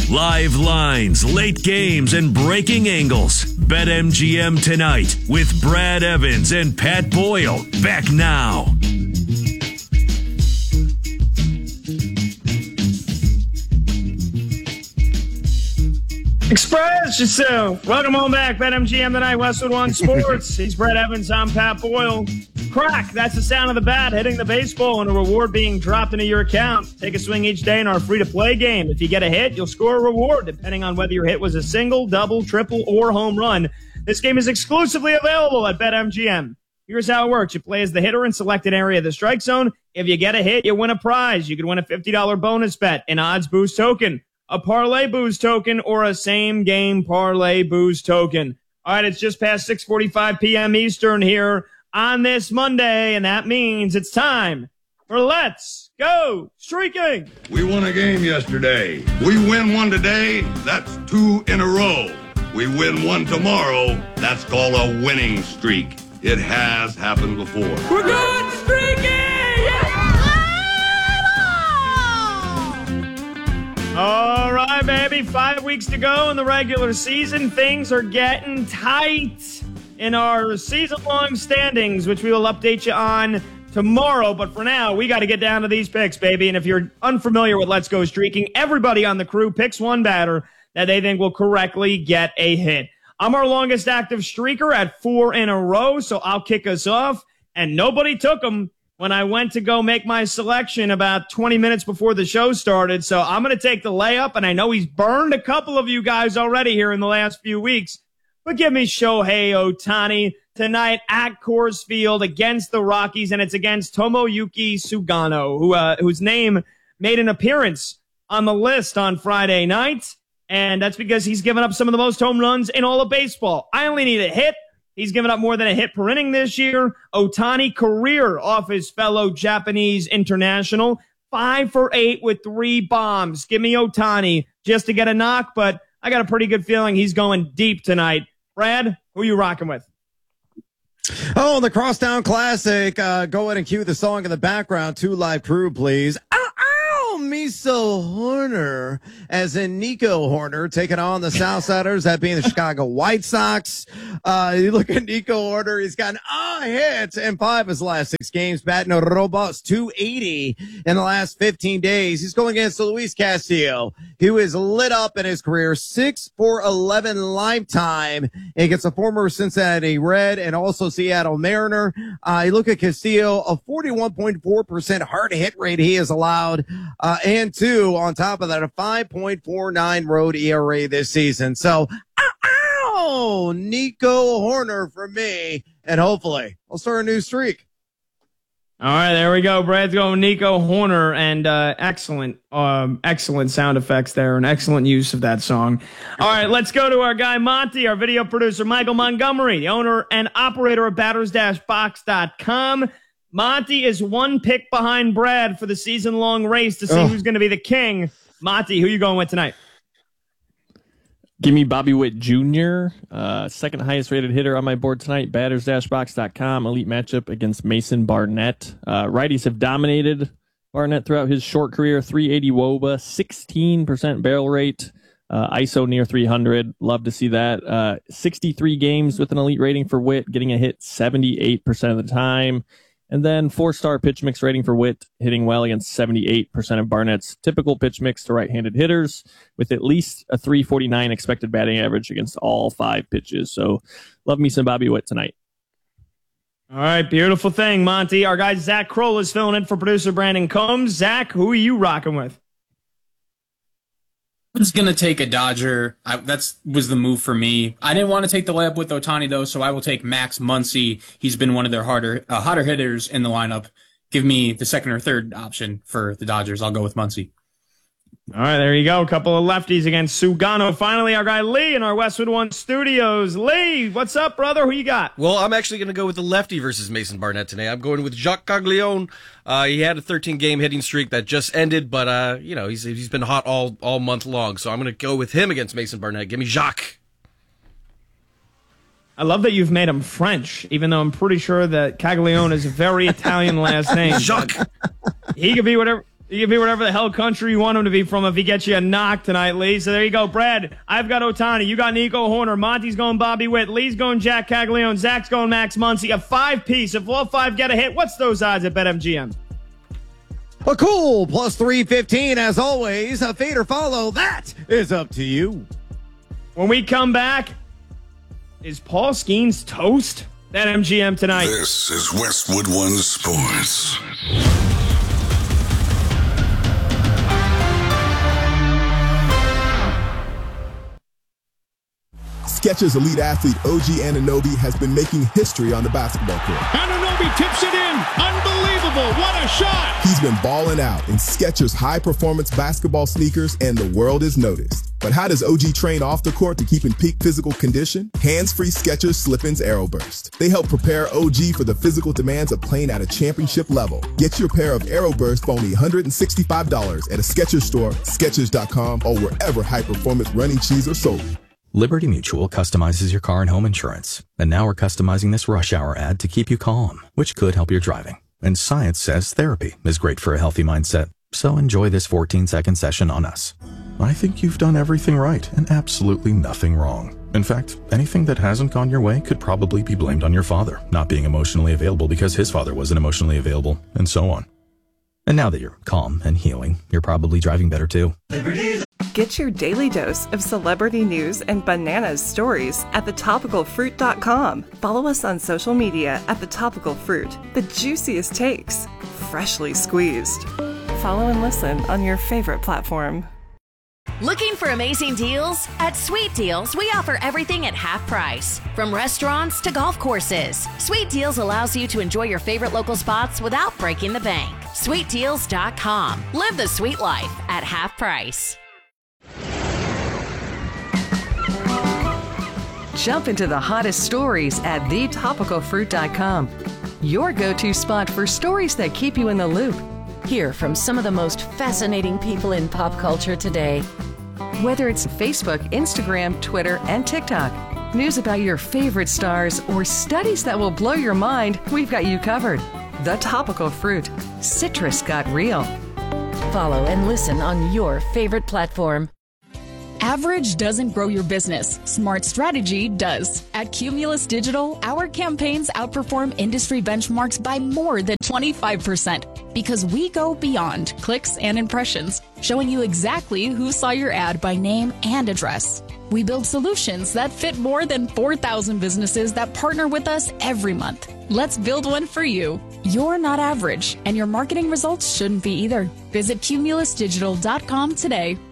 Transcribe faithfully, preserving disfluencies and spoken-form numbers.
Live lines, late games, and breaking angles. BetMGM tonight with Brad Evans and Pat Boyle. Back now. Express yourself. Welcome home back. BetMGM tonight, Westwood One Sports. He's Brad Evans. I'm Pat Boyle. Crack. That's the sound of the bat hitting the baseball and a reward being dropped into your account. Take a swing each day in our free-to-play game. If you get a hit, you'll score a reward, depending on whether your hit was a single, double, triple, or home run. This game is exclusively available at BetMGM. Here's how it works. You play as the hitter and select an area of the strike zone. If you get a hit, you win a prize. You could win a fifty dollars bonus bet, an odds boost token, a parlay boost token, or a same-game parlay boost token. All right, it's just past six forty-five p.m. Eastern here on this Monday, and that means it's time for Let's Go Streaking. We won a game yesterday. We win one today, that's two in a row. We win one tomorrow, that's called a winning streak. It has happened before. We're going streaking! Yeah! All right, baby. Five weeks to go in the regular season. Things are getting tight in our season-long standings, which we will update you on tomorrow. But for now, we got to get down to these picks, baby. And if you're unfamiliar with Let's Go Streaking, everybody on the crew picks one batter that they think will correctly get a hit. I'm our longest active streaker at four in a row, so I'll kick us off. And nobody took them when I went to go make my selection about twenty minutes before the show started. So I'm going to take the layup, and I know he's burned a couple of you guys already here in the last few weeks. But give me Shohei Ohtani tonight at Coors Field against the Rockies, and it's against Tomoyuki Sugano, who uh, whose name made an appearance on the list on Friday night. And that's because he's given up some of the most home runs in all of baseball. I only need a hit. He's given up more than a hit per inning this year. Ohtani career off his fellow Japanese international. Five for eight with three bombs. Give me Ohtani just to get a knock, but I got a pretty good feeling he's going deep tonight. Brad, who are you rocking with? Oh, the Crosstown Classic. Uh, go ahead and cue the song in the background. Two live crew, please. Ow, ow, Miso Horner, as in Nico Horner, taking on the Southsiders, that being the Chicago White Sox. Uh, you look at Nico Horner, he's gotten a hit in five of his last six games, batting a robust two eighty in the last fifteen days. He's going against Luis Castillo, who is lit up in his career, six for eleven lifetime against a former Cincinnati Red and also Seattle Mariner. Uh, you look at Castillo, a forty-one point four percent hard hit rate he has allowed, uh, and two, on top of that, a five point four nine road E R A this season. So, ow, ow, Nico Horner for me, and hopefully I'll start a new streak. All right, there we go. Brad's going Nico Horner, and uh, excellent, um, excellent sound effects there, and excellent use of that song. All right, let's go to our guy Monty, our video producer, Michael Montgomery, the owner and operator of batters dash box dot com. Monty is one pick behind Brad for the season-long race to see oh. who's going to be the king. Monty, who you going with tonight? Give me Bobby Witt Junior, uh, second highest rated hitter on my board tonight, batters dash box dot com, elite matchup against Mason Barnett. Uh, righties have dominated Barnett throughout his short career, three eighty W O B A, sixteen percent barrel rate, uh, I S O near three hundred. Love to see that. Uh, sixty-three games with an elite rating for Witt, getting a hit seventy-eight percent of the time. And then four-star pitch mix rating for Witt, hitting well against seventy-eight percent of Barnett's typical pitch mix to right-handed hitters, with at least a three forty-nine expected batting average against all five pitches. So love me some Bobby Witt tonight. All right, beautiful thing, Monty. Our guy Zach Kroll is filling in for producer Brandon Combs. Zach, who are you rocking with? I'm just going to take a Dodger. I, that's was the move for me. I didn't want to take the layup with Ohtani, though, so I will take Max Muncy. He's been one of their harder, uh, hotter hitters in the lineup. Give me the second or third option for the Dodgers. I'll go with Muncy. All right, there you go. A couple of lefties against Sugano. Finally, our guy Lee in our Westwood One studios. Lee, what's up, brother? Who you got? Well, I'm actually going to go with the lefty versus Mason Barnett today. I'm going with Jacques Caglione. Uh, he had a thirteen-game hitting streak that just ended, but uh, you know he's he's been hot all all month long. So I'm going to go with him against Mason Barnett. Give me Jacques. I love that you've made him French, even though I'm pretty sure that Caglione is a very Italian last name. Jacques. He could be whatever. He can be whatever the hell country you want him to be from if he gets you a knock tonight, Lee. So there you go. Brad, I've got Ohtani. You got Nico Horner. Monty's going Bobby Witt. Lee's going Jack Caglione. Zach's going Max Muncy. A five-piece. If all five get a hit, what's those odds at BetMGM? A cool plus three fifteen as always. A fade or follow. That is up to you. When we come back, is Paul Skeens toast? BetMGM tonight. This is Westwood One Sports. Skechers elite athlete O G Anunoby has been making history on the basketball court. Anunoby tips it in. Unbelievable. What a shot. He's been balling out in Skechers high-performance basketball sneakers, and the world has noticed. But how does O G train off the court to keep in peak physical condition? Hands-free Skechers Slip-ins AeroBurst. They help prepare O G for the physical demands of playing at a championship level. Get your pair of AeroBurst for only one hundred sixty-five dollars at a Skechers store, Skechers dot com, or wherever high-performance running shoes are sold. Liberty Mutual customizes your car and home insurance. And now we're customizing this rush hour ad to keep you calm, which could help your driving. And science says therapy is great for a healthy mindset. So enjoy this fourteen second session on us. I think you've done everything right and absolutely nothing wrong. In fact, anything that hasn't gone your way could probably be blamed on your father not being emotionally available because his father wasn't emotionally available, and so on. And now that you're calm and healing, you're probably driving better too. Get your daily dose of celebrity news and bananas stories at the topical fruit dot com. Follow us on social media at The Topical Fruit. The juiciest takes, freshly squeezed. Follow and listen on your favorite platform. Looking for amazing deals? At Sweet Deals, we offer everything at half price. From restaurants to golf courses, Sweet Deals allows you to enjoy your favorite local spots without breaking the bank. sweet deals dot com. Live the sweet life at half price. Jump into the hottest stories at the topical fruit dot com. Your go-to spot for stories that keep you in the loop. Hear from some of the most fascinating people in pop culture today. Whether it's Facebook, Instagram, Twitter, and TikTok, news about your favorite stars, or studies that will blow your mind, we've got you covered. The Topical Fruit. Citrus got real. Follow and listen on your favorite platform. Average doesn't grow your business. Smart strategy does. At Cumulus Digital, our campaigns outperform industry benchmarks by more than twenty-five percent because we go beyond clicks and impressions, showing you exactly who saw your ad by name and address. We build solutions that fit more than four thousand businesses that partner with us every month. Let's build one for you. You're not average, and your marketing results shouldn't be either. Visit cumulus digital dot com today.